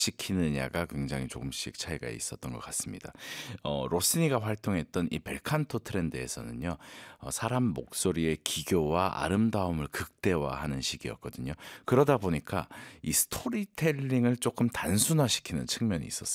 시키느냐가 굉장히 조금씩 차이가 있었던 것 같습니다. 로시니가 활동했던 이 벨칸토 트렌드에서는요. 사람 목소리의 기교와 아름다움을 극대화하는 시기였거든요. 그러다 보니까 이 스토리텔링을 조금 단순화시키는 측면이 있었습니다.